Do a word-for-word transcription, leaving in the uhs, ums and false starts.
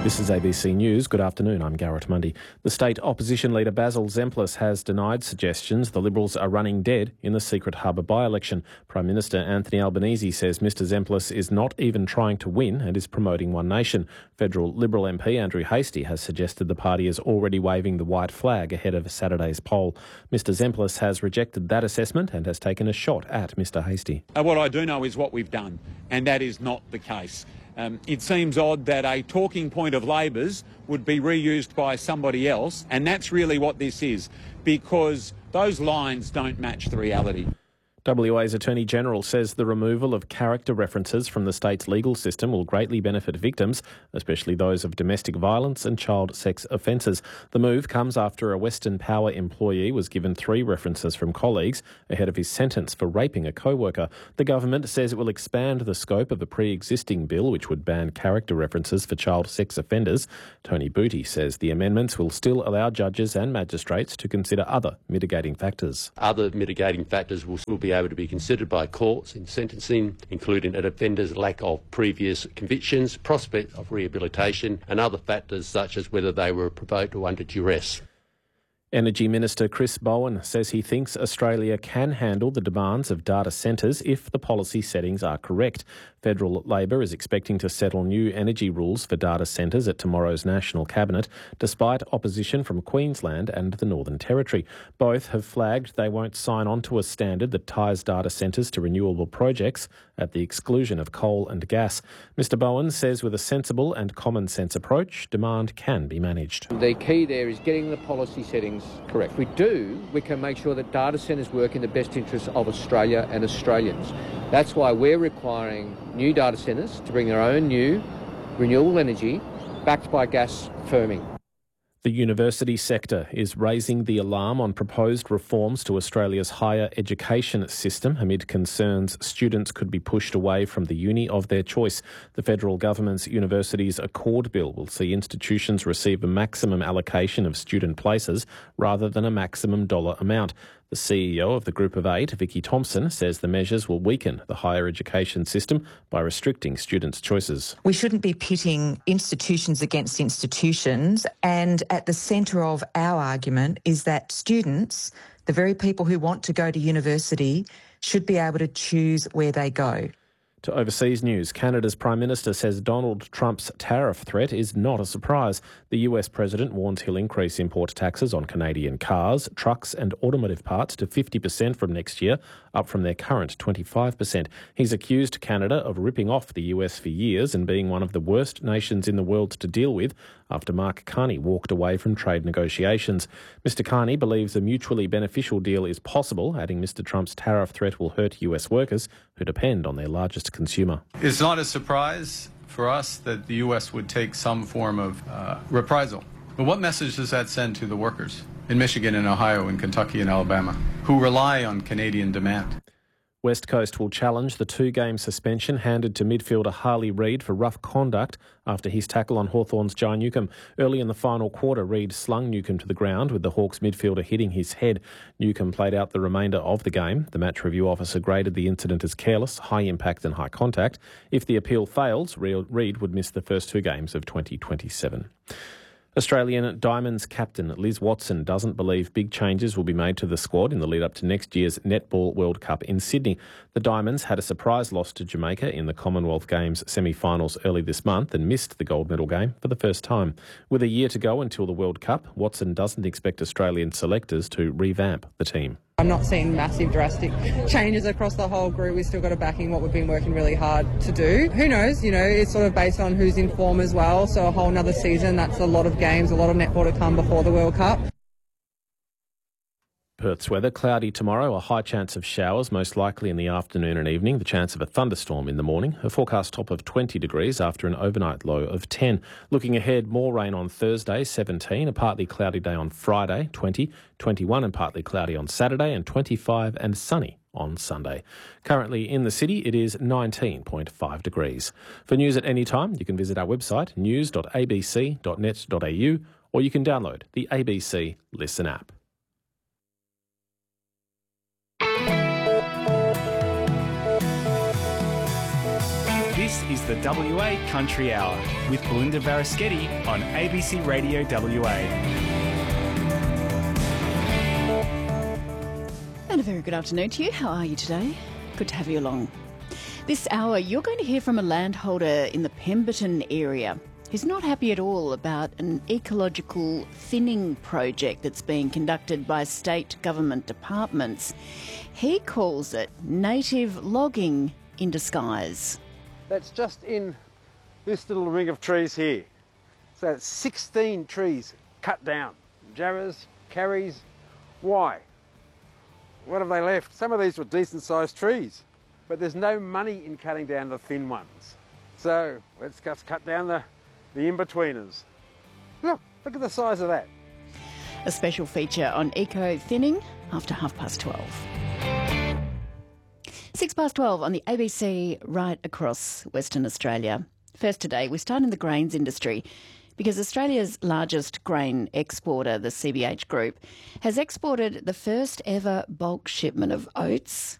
This is A B C News. Good afternoon, I'm Garrett Mundy. The state opposition leader Basil Zempilas has denied suggestions the Liberals are running dead in the Secret Harbour by-election. Prime Minister Anthony Albanese says Mr Zempilas is not even trying to win and is promoting One Nation. Federal Liberal M P Andrew Hastie has suggested the party is already waving the white flag ahead of Saturday's poll. Mr Zempilas has rejected that assessment and has taken a shot at Mr Hastie. Uh, what I do know is what we've done, and that is not the case. Um, it seems odd that a talking point of Labor's would be reused by somebody else, and that's really what this is, because those lines don't match the reality. W A's Attorney-General says the removal of character references from the state's legal system will greatly benefit victims, especially those of domestic violence and child sex offences. The move comes after a Western Power employee was given three references from colleagues ahead of his sentence for raping a co-worker. The government says it will expand the scope of the pre-existing bill, which would ban character references for child sex offenders. Tony Booty says the amendments will still allow judges and magistrates to consider other mitigating factors. Other mitigating factors will still be able to be considered by courts in sentencing, including an offender's lack of previous convictions, prospect of rehabilitation, and other factors such as whether they were provoked or under duress. Energy Minister Chris Bowen says he thinks Australia can handle the demands of data centres if the policy settings are correct. Federal Labor is expecting to settle new energy rules for data centres at tomorrow's National Cabinet, despite opposition from Queensland and the Northern Territory. Both have flagged they won't sign on to a standard that ties data centres to renewable projects at the exclusion of coal and gas. Mr Bowen says with a sensible and common sense approach, demand can be managed. The key there is getting the policy settings correct. If we do, we can make sure that data centres work in the best interests of Australia and Australians. That's why we're requiring new data centres to bring their own new renewable energy backed by gas firming. The university sector is raising the alarm on proposed reforms to Australia's higher education system amid concerns students could be pushed away from the uni of their choice. The federal government's Universities Accord Bill will see institutions receive a maximum allocation of student places rather than a maximum dollar amount. The C E O of the Group of Eight, Vicky Thompson, says the measures will weaken the higher education system by restricting students' choices. We shouldn't be pitting institutions against institutions, and at the centre of our argument is that students, the very people who want to go to university, should be able to choose where they go. To overseas news, Canada's Prime Minister says Donald Trump's tariff threat is not a surprise. The U S President warns he'll increase import taxes on Canadian cars, trucks and automotive parts to fifty percent from next year, up from their current twenty-five percent. He's accused Canada of ripping off the U S for years and being one of the worst nations in the world to deal with after Mark Carney walked away from trade negotiations. Mister Carney believes a mutually beneficial deal is possible, adding Mister Trump's tariff threat will hurt U S workers who depend on their largest consumer. It's not a surprise for us that the U S would take some form of uh, reprisal. But what message does that send to the workers in Michigan and Ohio and Kentucky and Alabama who rely on Canadian demand? West Coast will challenge the two-game suspension handed to midfielder Harley Reid for rough conduct after his tackle on Hawthorn's Jai Newcombe. Early in the final quarter, Reid slung Newcombe to the ground with the Hawks midfielder hitting his head. Newcombe played out the remainder of the game. The match review officer graded the incident as careless, high impact and high contact. If the appeal fails, Reid would miss the first two games of twenty twenty-seven. Australian Diamonds captain Liz Watson doesn't believe big changes will be made to the squad in the lead-up to next year's Netball World Cup in Sydney. The Diamonds had a surprise loss to Jamaica in the Commonwealth Games semi-finals early this month and missed the gold medal game for the first time. With a year to go until the World Cup, Watson doesn't expect Australian selectors to revamp the team. I'm not seeing massive drastic changes across the whole group. We've still got a backing what we've been working really hard to do. Who knows, you know, it's sort of based on who's in form as well. So a whole nother season, that's a lot of games, a lot of netball to come before the World Cup. Perth's weather, cloudy tomorrow, a high chance of showers, most likely in the afternoon and evening, the chance of a thunderstorm in the morning, a forecast top of twenty degrees after an overnight low of ten. Looking ahead, more rain on Thursday, seventeen, a partly cloudy day on Friday, twenty, twenty-one and partly cloudy on Saturday, and twenty-five and sunny on Sunday. Currently in the city, it is nineteen point five degrees. For news at any time, you can visit our website, news dot a b c dot net dot a u, or you can download the A B C Listen app. This is the W A Country Hour with Belinda Varaschetti on A B C Radio W A. And a very good afternoon to you. How are you today? Good to have you along. This hour, you're going to hear from a landholder in the Pemberton area who's not happy at all about an ecological thinning project that's being conducted by state government departments. He calls it native logging in disguise. That's just in this little ring of trees here. So it's sixteen trees cut down. Jarrahs, carries. Why? What have they left? Some of these were decent sized trees, but there's no money in cutting down the thin ones. So let's just cut down the, the in-betweeners. Look, look at the size of that. A special feature on eco-thinning after half past twelve. Six past twelve on the A B C right across Western Australia. First today, we start in the grains industry because Australia's largest grain exporter, the C B H Group, has exported the first ever bulk shipment of oats